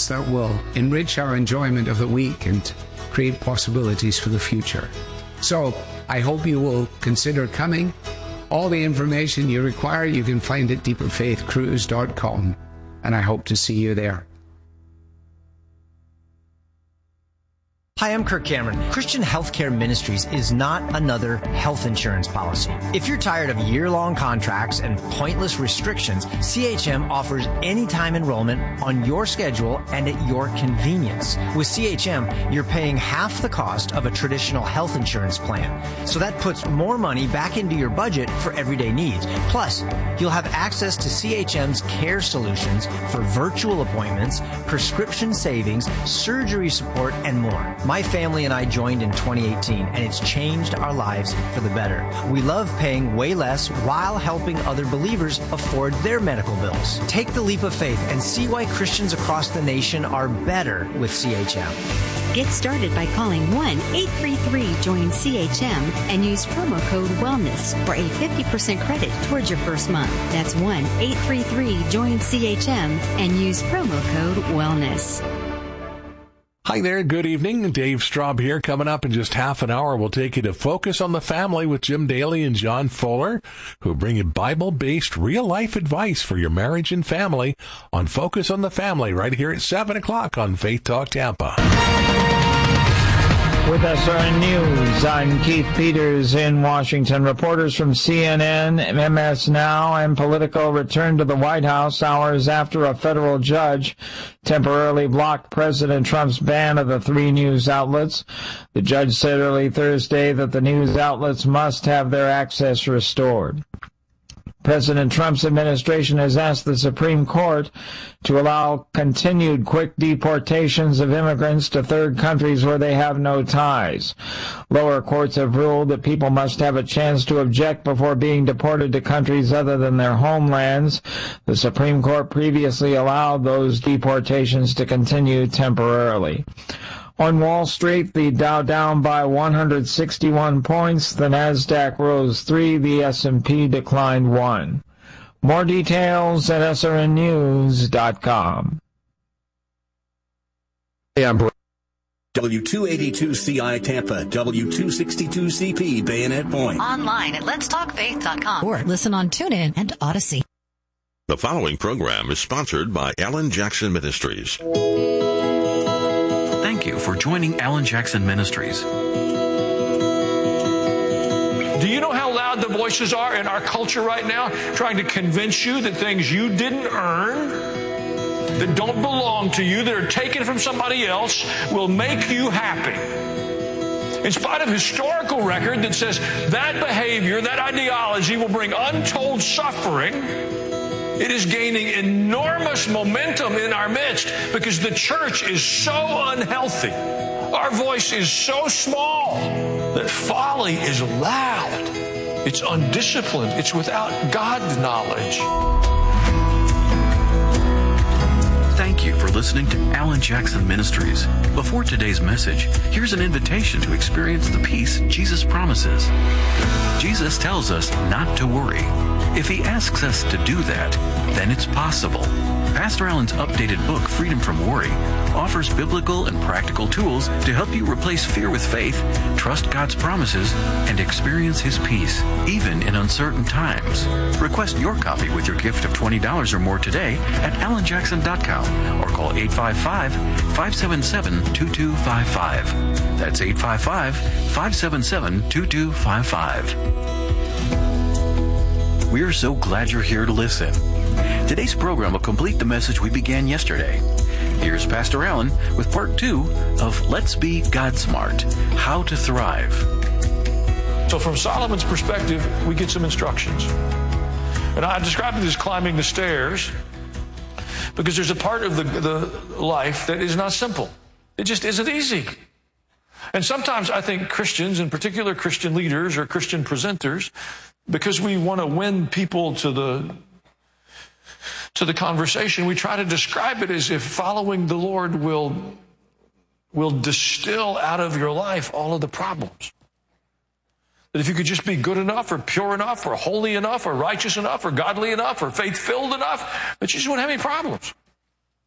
moments that will enrich our enjoyment of the week and create possibilities for the future. So I hope you will consider coming. All the information you require you can find at deeperfaithcruise.com, and I hope to see you there. Hi, I'm Kirk Cameron. Christian Healthcare Ministries is not another health insurance policy. If you're tired of year-long contracts and pointless restrictions, CHM offers anytime enrollment on your schedule and at your convenience. With CHM, you're paying half the cost of a traditional health insurance plan. So that puts more money back into your budget for everyday needs. Plus, you'll have access to CHM's care solutions for virtual appointments, prescription savings, surgery support, and more. My family and I joined in 2018, and it's changed our lives for the better. We love paying way less while helping other believers afford their medical bills. Take the leap of faith and see why Christians across the nation are better with CHM. Get started by calling 1-833-JOIN-CHM and use promo code WELLNESS for a 50% credit towards your first month. That's 1-833-JOIN-CHM and use promo code WELLNESS. Hi there, good evening. Dave Straub here. Coming up in just half an hour, we'll take you to Focus on the Family with Jim Daly and John Fuller, who bring you Bible-based, real-life advice for your marriage and family on Focus on the Family right here at 7 o'clock on Faith Talk Tampa. With SRN News, I'm Keith Peters in Washington. Reporters from CNN, MS Now, and Politico returned to the White House hours after a federal judge temporarily blocked President Trump's ban of the three news outlets. The judge said early Thursday that the news outlets must have their access restored. President Trump's administration has asked the Supreme Court to allow continued quick deportations of immigrants to third countries where they have no ties. Lower courts have ruled that people must have a chance to object before being deported to countries other than their homelands. The Supreme Court previously allowed those deportations to continue temporarily. On Wall Street, the Dow down by 161 points, the Nasdaq rose 3, the S&P declined 1. More details at srnnews.com. Hey, I'm W282CI Tampa, W262CP Bayonet Point. Online at letstalkfaith.com or listen on TuneIn and Odyssey. The following program is sponsored by Alan Jackson Ministries. Thank you for joining Alan Jackson Ministries. Do you know how loud the voices are in our culture right now, trying to convince you that things you didn't earn, that don't belong to you, that are taken from somebody else, will make you happy? In spite of historical record that says that behavior, that ideology will bring untold suffering, it is gaining enormous momentum in our midst because the church is so unhealthy. Our voice is so small that folly is loud. It's undisciplined. It's without God's knowledge. Thank you for listening to Alan Jackson Ministries. Before today's message, here's an invitation to experience the peace Jesus promises. Jesus tells us not to worry. If he asks us to do that, then it's possible. Pastor Alan's updated book, Freedom from Worry, offers biblical and practical tools to help you replace fear with faith, trust God's promises, and experience his peace, even in uncertain times. Request your copy with your gift of $20 or more today at alanjackson.com or call 855-577-2255. That's 855-577-2255. We're so glad you're here to listen. Today's program will complete the message we began yesterday. Here's Pastor Alan with part 2 of Let's Be God Smart, How to Thrive. So from Solomon's perspective, we get some instructions. And I described it as climbing the stairs because there's a part of the life that is not simple. It just isn't easy. And sometimes I think Christians, in particular Christian leaders or Christian presenters, because we want to win people to the conversation, we try to describe it as if following the Lord will distill out of your life all of the problems. That if you could just be good enough or pure enough or holy enough or righteous enough or godly enough or faith-filled enough, that you just wouldn't have any problems.